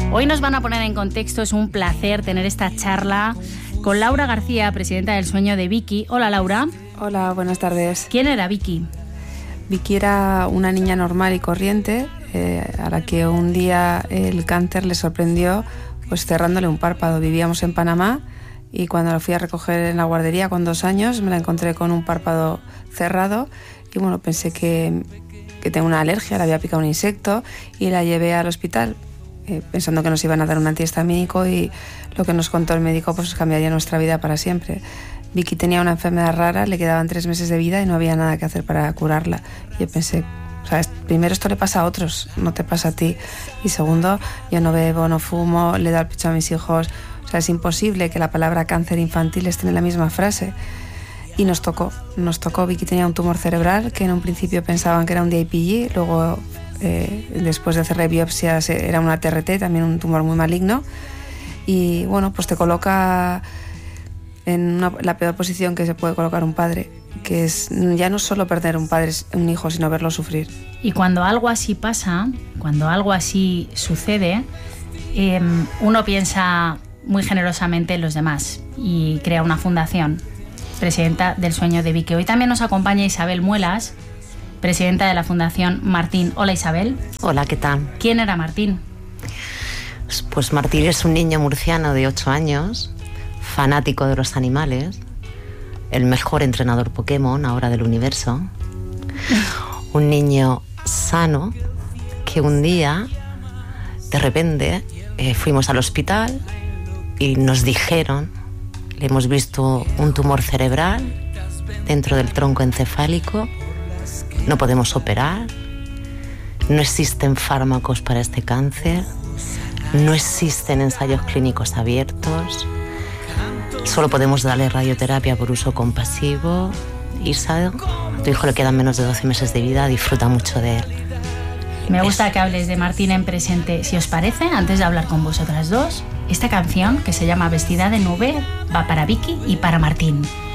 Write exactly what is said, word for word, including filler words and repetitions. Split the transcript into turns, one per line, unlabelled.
Hoy nos van a poner en contexto, es un placer tener esta charla con Laura García, presidenta del Sueño de Vicky. Hola, Laura.
Hola, buenas tardes.
¿Quién era Vicky?
Vicky era una niña normal y corriente, eh, a la que un día el cáncer le sorprendió pues cerrándole un párpado. Vivíamos en Panamá y cuando la fui a recoger en la guardería con dos años me la encontré con un párpado cerrado y bueno, pensé que, que tenía una alergia, le había picado un insecto y la llevé al hospital eh, pensando que nos iban a dar un antihistamínico y lo que nos contó el médico pues cambiaría nuestra vida para siempre. Vicky tenía una enfermedad rara, le quedaban tres meses de vida y no había nada que hacer para curarla. Y yo pensé, ¿sabes? Primero, esto le pasa a otros, no te pasa a ti. Y segundo, yo no bebo, no fumo, le doy el pecho a mis hijos. O sea, es imposible que la palabra cáncer infantil esté en la misma frase. Y nos tocó, nos tocó. Vicky tenía un tumor cerebral que en un principio pensaban que era un D I P G, luego eh, después de hacerle biopsias era una T R T, también un tumor muy maligno. Y bueno, pues te coloca en una, la peor posición que se puede colocar un padre, que es ya no solo perder un padre, un hijo, sino verlo sufrir.
Y cuando algo así pasa, cuando algo así sucede, eh, uno piensa muy generosamente en los demás y crea una fundación, presidenta del Sueño de Vicky. Hoy también nos acompaña Isabel Muelas, presidenta de la Fundación Martín. Hola, Isabel.
Hola, ¿qué tal?
¿Quién era Martín?
Pues Martín es un niño murciano de ocho años, fanático de los animales, el mejor entrenador Pokémon ahora del universo, un niño sano que un día, de repente, eh, fuimos al hospital y nos dijeron, le hemos visto un tumor cerebral dentro del tronco encefálico, no podemos operar, no existen fármacos para este cáncer, no existen ensayos clínicos abiertos, solo podemos darle radioterapia por uso compasivo. Isa, a tu hijo le quedan menos de doce meses de vida, disfruta mucho de él.
Me gusta que hables de Martín en presente. Si os parece, antes de hablar con vosotras dos, esta canción, que se llama Vestida de Nube, va para Vicky y para Martín.